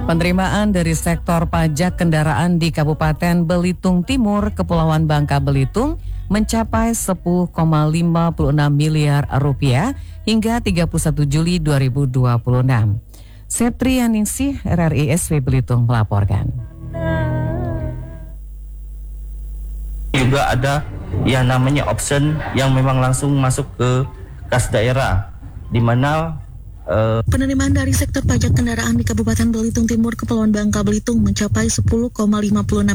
Penerimaan dari sektor pajak kendaraan di Kabupaten Belitung Timur, Kepulauan Bangka Belitung mencapai 10,56 miliar rupiah hingga 31 Juli 2026. Septrianingsih RRI SV Belitung melaporkan. Juga ada yang namanya option yang memang langsung masuk ke kas daerah, di mana penerimaan dari sektor pajak kendaraan di Kabupaten Belitung Timur, Kepulauan Bangka Belitung mencapai 10,56